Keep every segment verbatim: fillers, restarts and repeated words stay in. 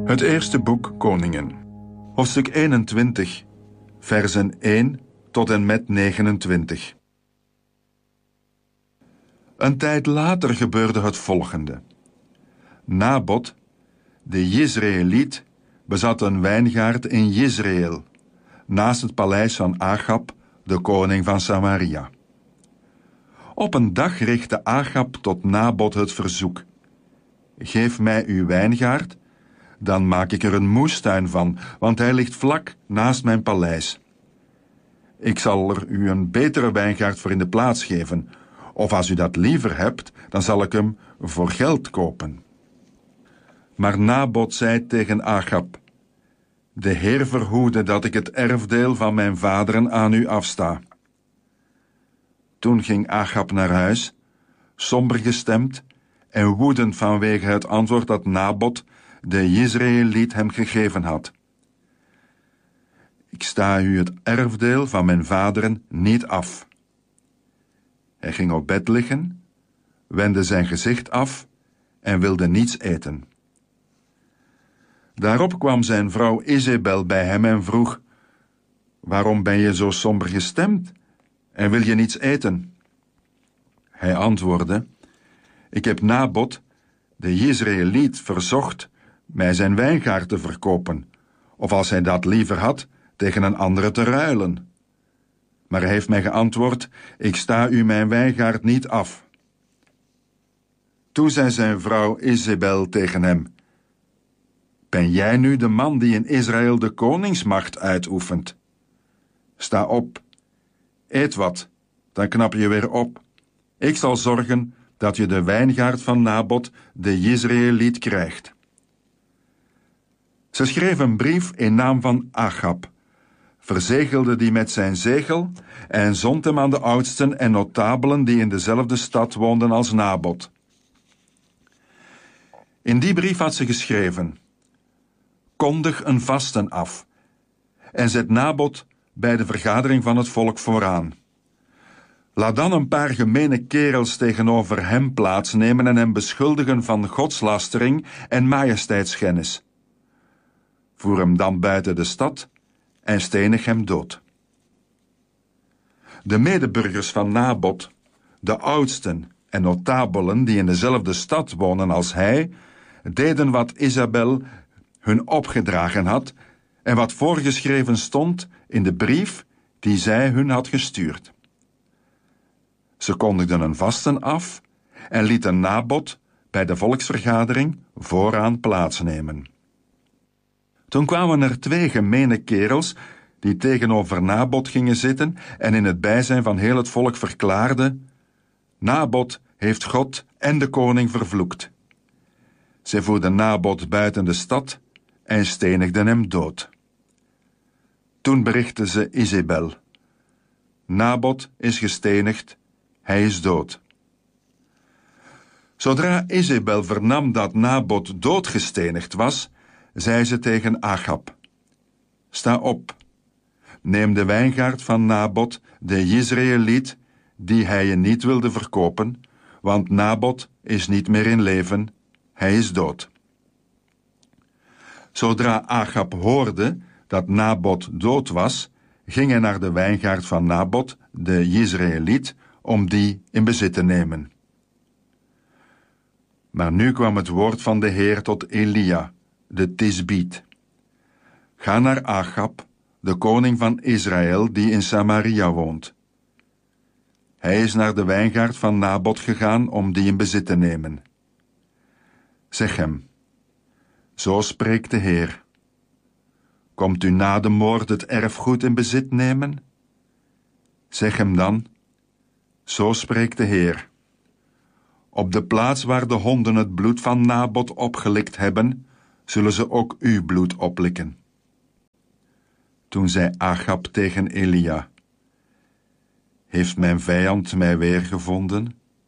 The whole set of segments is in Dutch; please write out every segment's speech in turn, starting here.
Het eerste boek Koningen, hoofdstuk eenentwintig, versen één tot en met negenentwintig. Een tijd later gebeurde het volgende. Nabot, de Jezreëliet, bezat een wijngaard in Jezreel, naast het paleis van Achab, de koning van Samaria. Op een dag richtte Achab tot Nabot het verzoek: geef mij uw wijngaard, dan maak ik er een moestuin van, want hij ligt vlak naast mijn paleis. Ik zal er u een betere wijngaard voor in de plaats geven, of als u dat liever hebt, dan zal ik hem voor geld kopen. Maar Nabot zei tegen Achab: de Heer verhoede dat ik het erfdeel van mijn vaderen aan u afsta. Toen ging Achab naar huis, somber gestemd en woedend vanwege het antwoord dat Nabot, de Jezreëliet, hem gegeven had. Ik sta u het erfdeel van mijn vaderen niet af. Hij ging op bed liggen, wendde zijn gezicht af en wilde niets eten. Daarop kwam zijn vrouw Izebel bij hem en vroeg: waarom ben je zo somber gestemd en wil je niets eten? Hij antwoordde: ik heb Nabot, de Jezreëliet, verzocht mij zijn wijngaard te verkopen, of als hij dat liever had, tegen een andere te ruilen. Maar hij heeft mij geantwoord: ik sta u mijn wijngaard niet af. Toen zei zijn vrouw Izebel tegen hem: ben jij nu de man die in Israël de koningsmacht uitoefent? Sta op, eet wat, dan knap je weer op. Ik zal zorgen dat je de wijngaard van Nabot, de Jezreëliet, krijgt. Ze schreef een brief in naam van Achab, verzegelde die met zijn zegel en zond hem aan de oudsten en notabelen die in dezelfde stad woonden als Nabot. In die brief had ze geschreven: kondig een vasten af en zet Nabot bij de vergadering van het volk vooraan. Laat dan een paar gemene kerels tegenover hem plaatsnemen en hem beschuldigen van godslastering en majesteitsschennis. Voer hem dan buiten de stad en stenig hem dood. De medeburgers van Nabot, de oudsten en notabelen die in dezelfde stad wonen als hij, deden wat Izebel hun opgedragen had en wat voorgeschreven stond in de brief die zij hun had gestuurd. Ze kondigden een vasten af en lieten Nabot bij de volksvergadering vooraan plaatsnemen. Toen kwamen er twee gemene kerels die tegenover Nabot gingen zitten en in het bijzijn van heel het volk verklaarden: Nabot heeft God en de koning vervloekt. Zij voerden Nabot buiten de stad en stenigden hem dood. Toen berichtte ze Izebel: Nabot is gestenigd, hij is dood. Zodra Izebel vernam dat Nabot doodgestenigd was, zei ze tegen Achab: sta op, neem de wijngaard van Nabot, de Jezreëliet, die hij je niet wilde verkopen, want Nabot is niet meer in leven, hij is dood. Zodra Achab hoorde dat Nabot dood was, ging hij naar de wijngaard van Nabot, de Jezreëliet, om die in bezit te nemen. Maar nu kwam het woord van de Heer tot Elia, de Tisbiet: ga naar Achab, de koning van Israël, die in Samaria woont. Hij is naar de wijngaard van Nabot gegaan om die in bezit te nemen. Zeg hem: zo spreekt de Heer: komt u na de moord het erfgoed in bezit nemen? Zeg hem dan: zo spreekt de Heer: op de plaats waar de honden het bloed van Nabot opgelikt hebben, zullen ze ook uw bloed oplikken. Toen zei Achab tegen Elia: heeft mijn vijand mij weergevonden?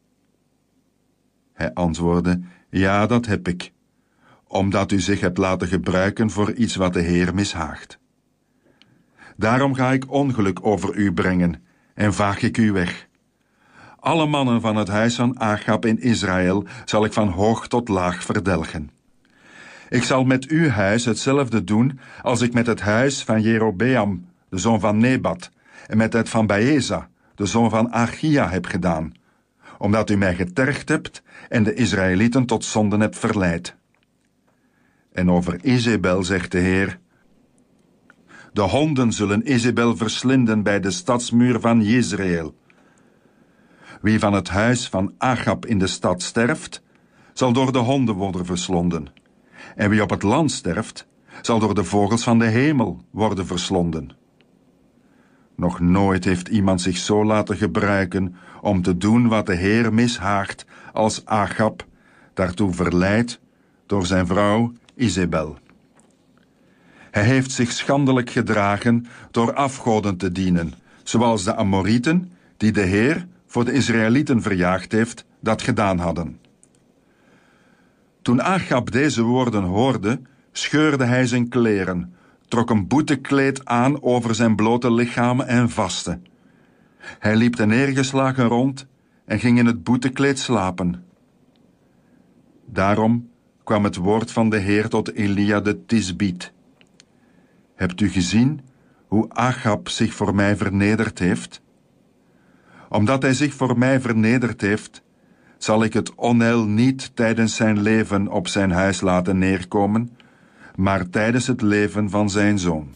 Hij antwoordde: ja, dat heb ik, omdat u zich hebt laten gebruiken voor iets wat de Heer mishaagt. Daarom ga ik ongeluk over u brengen en vaag ik u weg. Alle mannen van het huis van Achab in Israël zal ik van hoog tot laag verdelgen. Ik zal met uw huis hetzelfde doen als ik met het huis van Jerobeam, de zoon van Nebat, en met het van Baeza, de zoon van Achia, heb gedaan, omdat u mij getergd hebt en de Israëlieten tot zonden hebt verleid. En over Izebel zegt de Heer: de honden zullen Izebel verslinden bij de stadsmuur van Jezreel. Wie van het huis van Achab in de stad sterft, zal door de honden worden verslonden. En wie op het land sterft, zal door de vogels van de hemel worden verslonden. Nog nooit heeft iemand zich zo laten gebruiken om te doen wat de Heer mishaagt als Achab, daartoe verleid door zijn vrouw Izebel. Hij heeft zich schandelijk gedragen door afgoden te dienen, zoals de Amorieten, die de Heer voor de Israëlieten verjaagd heeft, dat gedaan hadden. Toen Achab deze woorden hoorde, scheurde hij zijn kleren, trok een boetekleed aan over zijn blote lichaam en vastte. Hij liep neergeslagen rond en ging in het boetekleed slapen. Daarom kwam het woord van de Heer tot Elia de Tisbiet. Hebt u gezien hoe Achab zich voor mij vernederd heeft? Omdat hij zich voor mij vernederd heeft, zal ik het onheil niet tijdens zijn leven op zijn huis laten neerkomen, maar tijdens het leven van zijn zoon.